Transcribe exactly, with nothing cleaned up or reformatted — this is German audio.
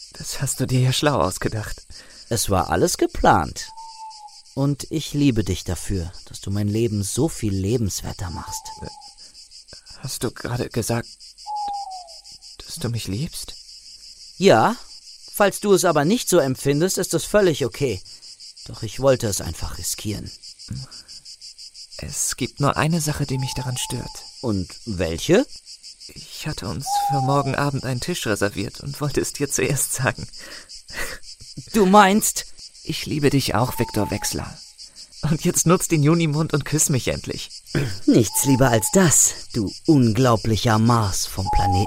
Das hast du dir ja schlau ausgedacht. Es war alles geplant. Und ich liebe dich dafür, dass du mein Leben so viel lebenswerter machst. Hast du gerade gesagt, dass du mich liebst? Ja, falls du es aber nicht so empfindest, ist es völlig okay. Doch ich wollte es einfach riskieren. Es gibt nur eine Sache, die mich daran stört. Und welche? Ich hatte uns für morgen Abend einen Tisch reserviert und wollte es dir zuerst sagen. Du meinst? Ich liebe dich auch, Viktor Wechsler. Und jetzt nutz den Junimond und küss mich endlich. Nichts lieber als das, du unglaublicher Mars vom Planeten